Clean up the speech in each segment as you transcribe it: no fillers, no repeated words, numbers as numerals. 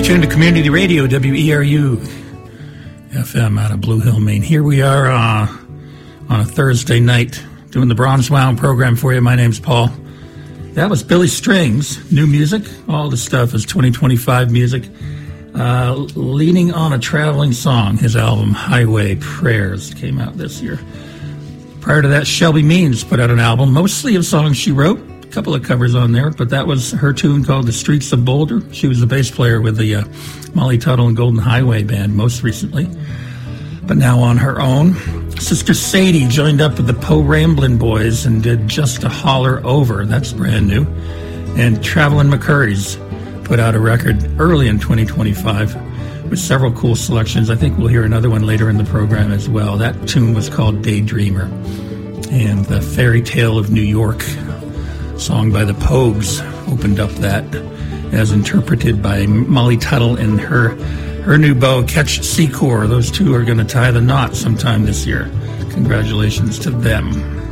Tuned to Community Radio, WERU FM out of Blue Hill, Maine. Here we are on a Thursday night doing the Bronze Wound program for you. My name's Paul. That was Billy Strings, new music. All the stuff is 2025 music. Leaning on a Traveling Song, his album Highway Prayers came out this year. Prior to that, Shelby Means put out an album, mostly of songs she wrote. Couple of covers on there, but that was her tune called The Streets of Boulder. She was the bass player with the Molly Tuttle and Golden Highway Band most recently, but now on her own. Sister Sadie joined up with the Poe Ramblin' Boys and did Just a Holler Over. That's brand new. And Travelin' McCurry's put out a record early in 2025 with several cool selections. I think we'll hear another one later in the program as well. That tune was called Daydreamer. And the Fairy Tale of New York song by the Pogues opened up that, as interpreted by Molly Tuttle and her new beau, Ketch Secor. Those two are going to tie the knot sometime this year. Congratulations to them.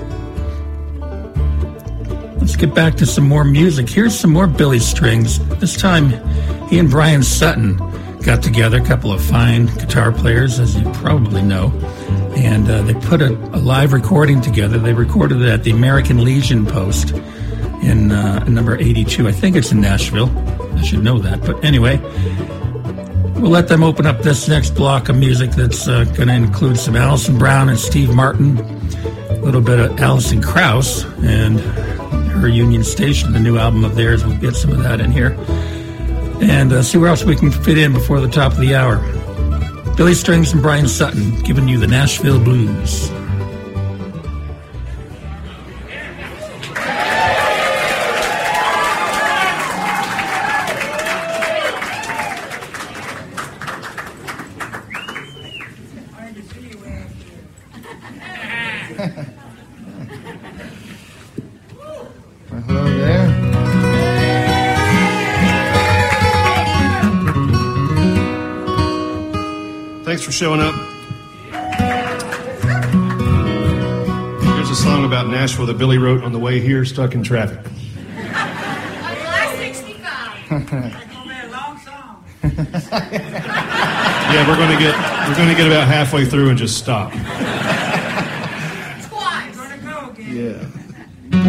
Let's get back to some more music. Here's some more Billy Strings. This time, he and Brian Sutton got together, a couple of fine guitar players, as you probably know, and they put a live recording together. They recorded it at the American Legion Post in number 82. I think it's in Nashville. I should know that. But anyway, we'll let them open up this next block of music that's going to include some Alison Brown and Steve Martin, a little bit of Alison Krauss and her Union Station, the new album of theirs. We'll get some of that in here. And see where else we can fit in before the top of the hour. Billy Strings and Brian Sutton giving you the Nashville Blues. Thanks for showing up. Here's a song about Nashville that Billy wrote on the way here, stuck in traffic. I-65. That's gonna be a long song. Yeah, we're going to get about halfway through and just stop.